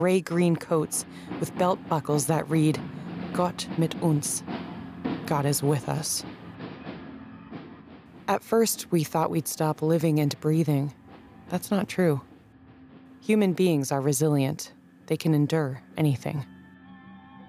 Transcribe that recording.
gray-green coats with belt buckles that read, Gott mit uns. God is with us. At first, we thought we'd stop living and breathing. That's not true. Human beings are resilient. They can endure anything.